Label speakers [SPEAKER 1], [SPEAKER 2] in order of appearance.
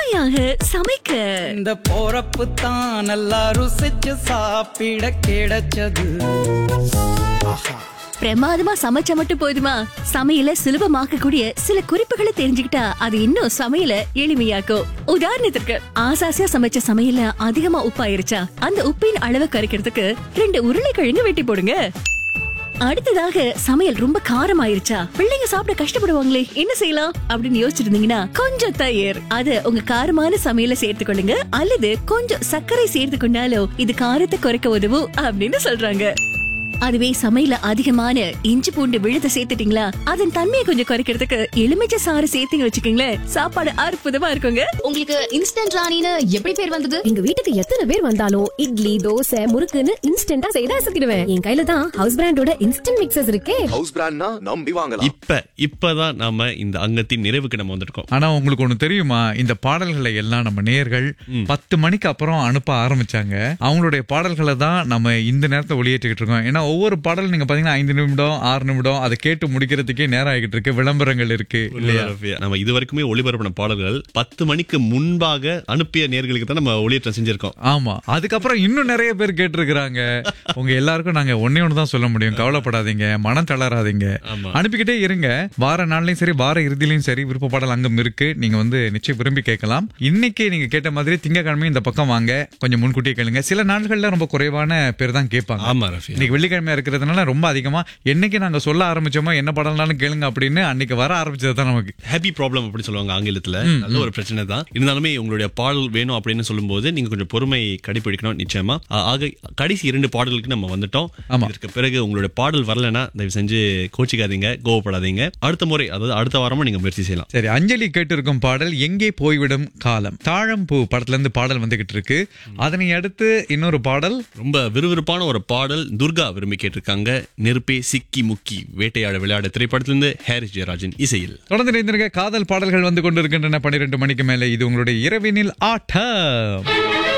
[SPEAKER 1] சுவையாக சமைக்க
[SPEAKER 2] இந்த போறப்பு தான் நல்லா ருசிச்சு சாப்பிட கிடைச்சது.
[SPEAKER 1] பிரமாதமா சமைச்சா மட்டும் போதுமா? சமையல சுலபமாக்க கூடிய சில குறிப்புகளை தெரிஞ்சுக்கிட்டா அது இன்னும் சமையல எளிமையாக்கும். உதாரணத்திற்கு ஆசாசியா சமைச்ச சமையல அதிகமா உப்பாயிருச்சா அந்த உப்பின் அளவை குறைக்கிறதுக்கு 2 உருளைக்கிழங்கு வெட்டி போடுங்க. அடுத்ததாக சமையல் ரொம்ப காரம் ஆயிருச்சா, பிள்ளைங்க சாப்பிட கஷ்டப்படுவாங்களே, என்ன செய்யலாம் அப்படின்னு யோசிச்சுட்டு இருந்தீங்கன்னா கொஞ்சம் தயிர் அது உங்க காரமான சமையல சேர்த்துக்கொள்ளுங்க. அல்லது கொஞ்சம் சர்க்கரை சேர்த்து கொண்டாலும் இது காரத்தை குறைக்க உதவும் அப்படின்னு சொல்றாங்க. அதுவே சமையல அதிகமான இஞ்சி பூண்டு விழுத சேர்த்துட்டீங்களா, அதன் தன்மையை கொஞ்சம் குறைக்கிறதுக்கு எலுமிச்சை சாறு சேர்த்து வச்சுக்கீங்களேன், சாப்பாடு அற்புதமா இருக்குங்க.
[SPEAKER 3] உங்களுக்கு இன்ஸ்டன்ட் ராணின்னு எப்படி பேர் வந்தது?
[SPEAKER 4] எங்க வீட்டுக்கு எத்தனை பேர் வந்தாலும் இட்லி தோசை முறுக்குன்னு இன்ஸ்டன்டா செய்து அசத்திடுவேன். என் கையில தான் ஹவுஸ் பிராண்டோட இன்ஸ்டன்ட் மிக்சர்ஸ் இருக்கே.
[SPEAKER 5] ஹவுஸ் பிராண்ட்னா நம்பி வாங்கலாம்.
[SPEAKER 6] இப்பதான் நாம இந்த அங்கத்தின் நிறைவுக்கு நம்ம வந்திருக்கோம்.
[SPEAKER 7] ஆனா உங்களுக்கு ஒண்ணு தெரியுமா, இந்த பாடல்களை எல்லாம் நம்ம நேயர்கள் 10 மணிக்கு அப்புறம் அனுப்ப ஆரம்பிச்சாங்க. அவங்களுடைய பாடல்களை தான் நம்ம இந்த நேரத்தை ஒளியேற்றிக்கிட்டு இருக்கோம். ஏன்னா ஒவ்வொரு பாடல் நீங்க பாத்தீங்கன்னா 5 நிமிடம் 6 நிமிடம் அதை கேட்டு முடிக்கிறதுக்கே நேரம் ஆகிட்டு இருக்கு. விளம்பரங்கள் இருக்கு இல்லையா?
[SPEAKER 6] நம்ம இது வரைக்குமே ஒளிபரப்பின பாடல்கள் 10 மணிக்கு முன்பாக அனுப்பிய நேர்களுக்கு தான் நம்ம ஒளியேற்றம் செஞ்சிருக்கோம்.
[SPEAKER 7] ஆமா, அதுக்கப்புறம் இன்னும் நிறைய பேர் கேட்டிருக்கிறாங்க. உங்க எல்லாருக்கும் நாங்க ஒன்னே தான் சொல்ல முடியும், கவலைப்படாதீங்க, மனம் தளராதீங்க, அனுப்பிக்கிட்டே இருங்க. வார நாள்லயும் சரி வார இறுதியிலையும் சரி விருப்ப பாடல் அங்கம் இருக்கு. நீங்க நிச்சயம் விரும்பி கேட்கலாம். இன்னைக்கு நீங்க கேட்ட மாதிரி திங்கக்கிழமை இந்த பக்கம் வாங்க, கொஞ்சம் முன்கூட்டியே கேளுங்க. சில நாள்கள்ல ரொம்ப குறைவான பேர் தான் கேட்பாங்க. இன்னைக்கு வெள்ளிக்கிழமையா இருக்கிறதுனால ரொம்ப அதிகமா என்னைக்கு நாங்க சொல்ல ஆரம்பிச்சோமோ என்ன பாடல்னாலும் கேளுங்க அப்படின்னு அன்னைக்கு வர ஆரம்பிச்சது தான் நமக்கு
[SPEAKER 6] ஹாப்பி ப்ராப்ளம் அப்படி சொல்லுவாங்க ஆங்கிலத்துல. நல்ல ஒரு பிரச்சனை தான். இருந்தாலுமே உங்களுடைய பாடல் வேணும் அப்படின்னு சொல்லும்போது நீங்க கொஞ்சம் பொறுமை கடைபிடிக்கணும் நிச்சயமா. ஆக கடைசி 2 பாடலுக்கு நம்ம வந்துட்டோம். இதற்கு பிறகு உங்களுடைய பாடல் வரலன்னா தயவு செஞ்சு கோச்சிக்காதீங்க, கோவப்படாதீங்க. அடுத்த முறை, அதாவது அடுத்த வாரமும் நீங்க முயற்சி செய்யலாம்.
[SPEAKER 7] சரி, அஞ்சலி கேட்டிருக்கும் பாடல் எங்கே போய்விடும் காலம், தாழம்பூ படத்துல இருந்து பாடல் வந்துகிட்டு இருக்கு. அதனை அடுத்து இன்னொரு பாடல்,
[SPEAKER 6] ரொம்ப விறுவிறுப்பான ஒரு பாடல் துர்கா விரும்பி கேட்டிருக்காங்க. நெருப்பே சிக்கி முக்கி வேட்டையாட விளையாட திரைப்படத்திலிருந்து ஹாரிஸ் ஜெயராஜன் இசையில்.
[SPEAKER 7] தொடர்ந்து இணைந்திருக்க காதல் பாடல்கள் வந்து கொண்டிருக்கின்றன 12 மணிக்கு மேல. இது உங்களுடைய இரவினில் ஆட்டம்.